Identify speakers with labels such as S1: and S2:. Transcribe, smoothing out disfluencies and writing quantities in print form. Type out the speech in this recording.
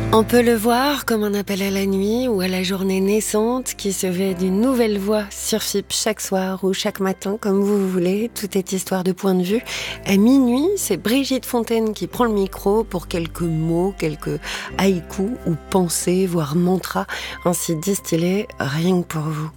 S1: On peut le voir comme un appel à la nuit ou à la journée naissante qui se fait d'une nouvelle voix sur FIP chaque soir ou chaque matin, comme vous voulez. Tout est histoire de point de vue. À minuit, c'est Brigitte Fontaine qui prend le micro pour quelques mots, quelques haïkus ou pensées, voire mantras, ainsi distillés rien que pour vous.